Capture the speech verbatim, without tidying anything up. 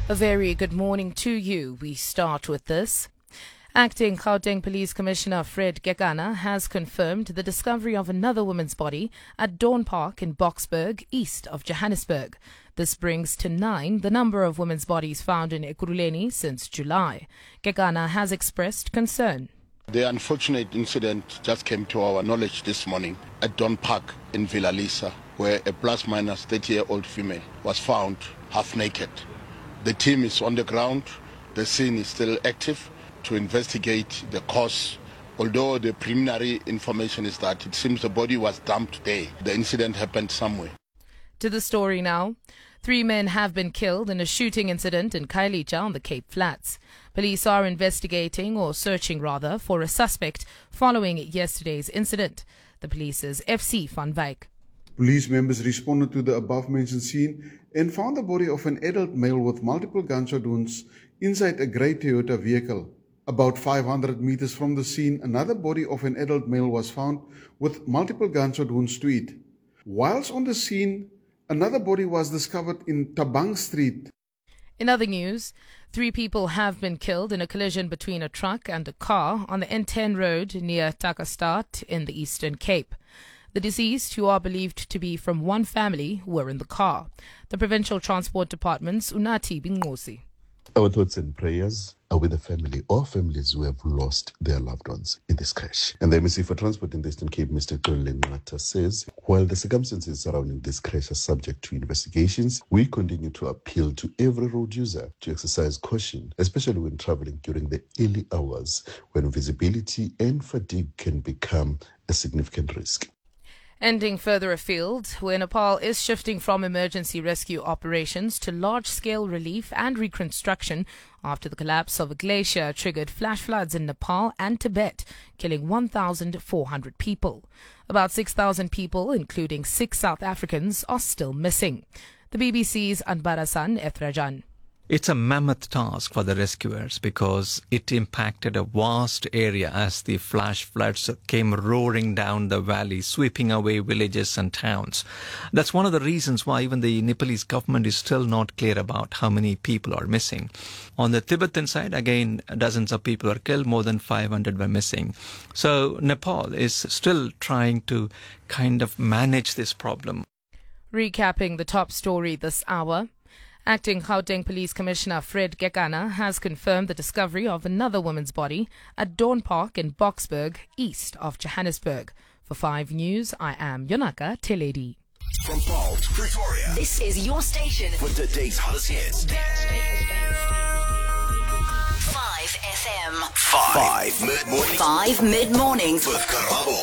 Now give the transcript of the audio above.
A very good morning to you. We start with this. Acting Gauteng Police Commissioner Fred Kekana has confirmed the discovery of another woman's body at Dawn Park in Boksburg, east of Johannesburg. This brings to nine the number of women's bodies found in Ekurhuleni since July. Kekana has expressed concern. The unfortunate incident just came to our knowledge this morning at Dawn Park in Villa Lisa, where a plus-minus thirty-year-old female was found half naked. The team is on the ground. The scene is still active to investigate the cause, although the preliminary information is that it seems the body was dumped there. The incident happened somewhere. To the story now. Three men have been killed in a shooting incident in Khayelitsha on the Cape Flats. Police are investigating, or searching rather, for a suspect following yesterday's incident. The police's F C Van Wyk. Police members responded to the above-mentioned scene and found the body of an adult male with multiple gunshot wounds inside a grey Toyota vehicle. About five hundred meters from the scene, another body of an adult male was found with multiple gunshot wounds to it. Whilst on the scene, another body was discovered in Tabang Street. In other news, three people have been killed in a collision between a truck and a car on the N ten road near Takastad in the Eastern Cape. The deceased, who are believed to be from one family, were in the car. The Provincial Transport Department's Unathi Bingosi. Our thoughts and prayers are with the family or families who have lost their loved ones in this crash. And the M C for Transport in the Eastern Cape, Mister Colin Mata, says, while the circumstances surrounding this crash are subject to investigations, we continue to appeal to every road user to exercise caution, especially when traveling during the early hours when visibility and fatigue can become a significant risk. Ending further afield, where Nepal is shifting from emergency rescue operations to large-scale relief and reconstruction after the collapse of a glacier triggered flash floods in Nepal and Tibet, killing one thousand four hundred people. About six thousand people, including six South Africans, are still missing. The B B C's Anbarasan Ethrajan. It's a mammoth task for the rescuers because it impacted a vast area as the flash floods came roaring down the valley, sweeping away villages and towns. That's one of the reasons why even the Nepalese government is still not clear about how many people are missing. On the Tibetan side, again, dozens of people are killed, more than five hundred were missing. So Nepal is still trying to kind of manage this problem. Recapping the top story this hour. Acting Gauteng Police Commissioner Fred Kekana has confirmed the discovery of another woman's body at Dawn Park in Boksburg, east of Johannesburg. For five News, I am Yonaka Teledi. From Paul to Pretoria, this is your station for today's hottest hits. five F M. Five mid-morning. Five mid-mornings With Karabo.